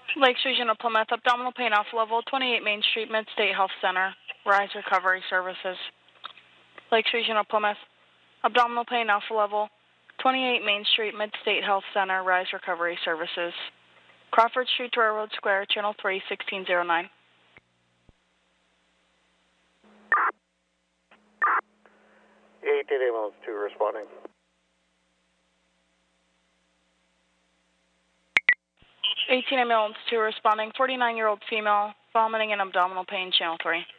Lakes Regional Plymouth, abdominal pain off level, 28 Main Street, Mid-State Health Center, Rise Recovery Services. Lakes Regional Plymouth, abdominal pain off level, 28 Main Street, Mid-State Health Center, Rise Recovery Services. Crawford Street to Railroad Square, Channel 3, 1609. 18 ambulance 2 responding. 18 ambulance 2 responding, 49-year-old female, vomiting and abdominal pain, Channel 3.